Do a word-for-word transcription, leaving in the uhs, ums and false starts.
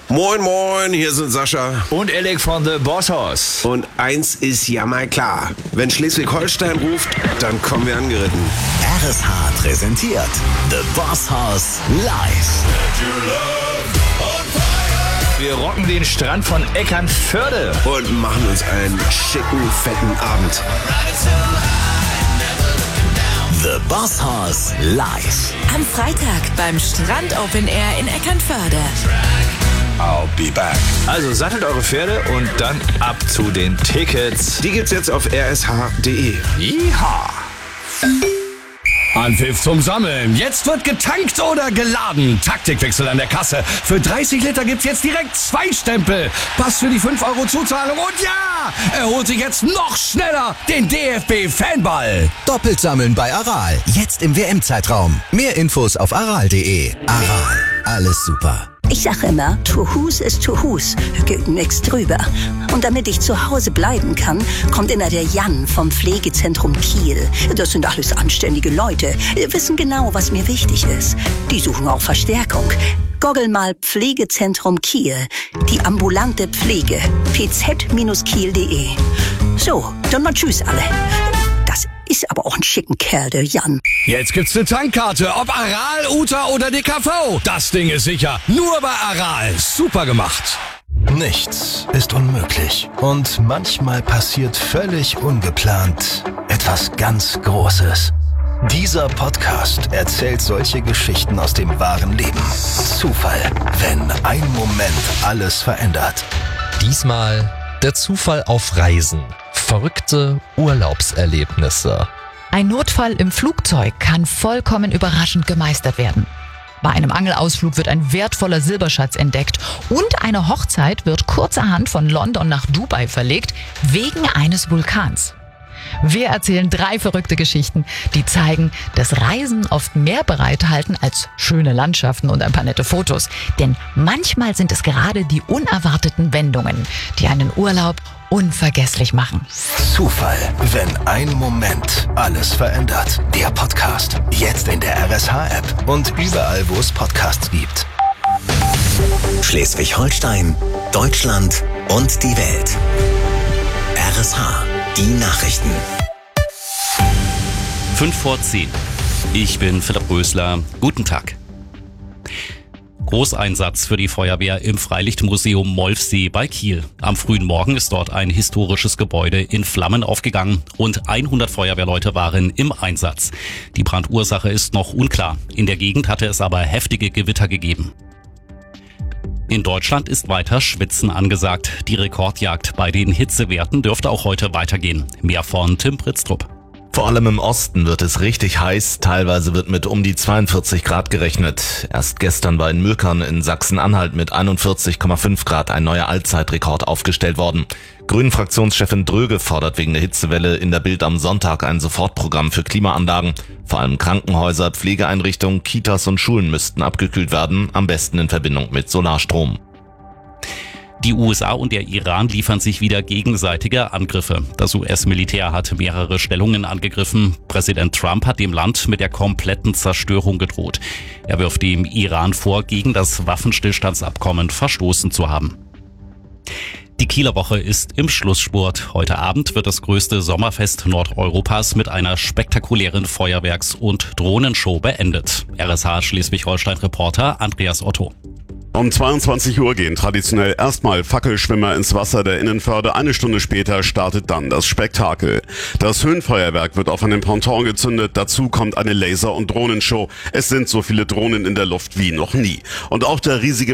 Moin moin, hier sind Sascha und Alec von The Boss House. Und eins ist ja mal klar, wenn Schleswig-Holstein ruft, dann kommen wir angeritten. R S H präsentiert The Boss House live. Wir rocken den Strand von Eckernförde und machen uns einen schicken, fetten Abend. The Boss House live. Am Freitag beim Strand Open Air in Eckernförde. I'll be back. Also sattelt eure Pferde und dann ab zu den Tickets. Die gibt's jetzt auf r s h punkt d e. Yeehaw! Anpfiff zum Sammeln. Jetzt wird getankt oder geladen. Taktikwechsel an der Kasse. Für dreißig Liter gibt's jetzt direkt zwei Stempel. Pass für die fünf Euro Zuzahlung. Und ja, er holt sich jetzt noch schneller den D F B-Fanball. Doppelt sammeln bei Aral. Jetzt im W M-Zeitraum. Mehr Infos auf aral punkt d e. Aral. Alles super. Ich sag immer, to Hus ist to Hus, geht nix drüber. Und damit ich zu Hause bleiben kann, kommt immer der Jan vom Pflegezentrum Kiel. Das sind alles anständige Leute, wissen genau, was mir wichtig ist. Die suchen auch Verstärkung. Goggel mal Pflegezentrum Kiel, die ambulante Pflege, p z Bindestrich kiel punkt d e. So, dann mal tschüss alle. Das ist aber auch ein schicken Kerl, der Jan. Jetzt gibt's eine Tankkarte, ob Aral, Uta oder D K V. Das Ding ist sicher, nur bei Aral. Super gemacht. Nichts ist unmöglich. Und manchmal passiert völlig ungeplant etwas ganz Großes. Dieser Podcast erzählt solche Geschichten aus dem wahren Leben. Zufall, wenn ein Moment alles verändert. Diesmal der Zufall auf Reisen. Verrückte Urlaubserlebnisse. Ein Notfall im Flugzeug kann vollkommen überraschend gemeistert werden. Bei einem Angelausflug wird ein wertvoller Silberschatz entdeckt und eine Hochzeit wird kurzerhand von London nach Dubai verlegt, wegen eines Vulkans. Wir erzählen drei verrückte Geschichten, die zeigen, dass Reisen oft mehr bereithalten als schöne Landschaften und ein paar nette Fotos. Denn manchmal sind es gerade die unerwarteten Wendungen, die einen Urlaub unvergesslich machen. Zufall, wenn ein Moment alles verändert. Der Podcast, jetzt in der R S H-App und überall, wo es Podcasts gibt. Schleswig-Holstein, Deutschland und die Welt. R S H, die Nachrichten. Fünf vor zehn. Ich bin Philipp Rösler. Guten Tag. Großeinsatz für die Feuerwehr im Freilichtmuseum Molfsee bei Kiel. Am frühen Morgen ist dort ein historisches Gebäude in Flammen aufgegangen und hundert Feuerwehrleute waren im Einsatz. Die Brandursache ist noch unklar. In der Gegend hatte es aber heftige Gewitter gegeben. In Deutschland ist weiter Schwitzen angesagt. Die Rekordjagd bei den Hitzewerten dürfte auch heute weitergehen. Mehr von Tim Pritztrup. Vor allem im Osten wird es richtig heiß, teilweise wird mit um die zweiundvierzig Grad gerechnet. Erst gestern war in Mülkern in Sachsen-Anhalt mit einundvierzig Komma fünf Grad ein neuer Allzeitrekord aufgestellt worden. Grünen-Fraktionschefin Dröge fordert wegen der Hitzewelle in der Bild am Sonntag ein Sofortprogramm für Klimaanlagen. Vor allem Krankenhäuser, Pflegeeinrichtungen, Kitas und Schulen müssten abgekühlt werden, am besten in Verbindung mit Solarstrom. Die U S A und der Iran liefern sich wieder gegenseitige Angriffe. Das U S-Militär hat mehrere Stellungen angegriffen. Präsident Trump hat dem Land mit der kompletten Zerstörung gedroht. Er wirft dem Iran vor, gegen das Waffenstillstandsabkommen verstoßen zu haben. Die Kieler Woche ist im Schlussspurt. Heute Abend wird das größte Sommerfest Nordeuropas mit einer spektakulären Feuerwerks- und Drohnenshow beendet. R S H Schleswig-Holstein-Reporter Andreas Otto. Um zweiundzwanzig Uhr gehen traditionell erstmal Fackelschwimmer ins Wasser der Innenförde. Eine Stunde später startet dann das Spektakel. Das Höhenfeuerwerk wird auf einem Ponton gezündet. Dazu kommt eine Laser- und Drohnenshow. Es sind so viele Drohnen in der Luft wie noch nie. Und auch der riesige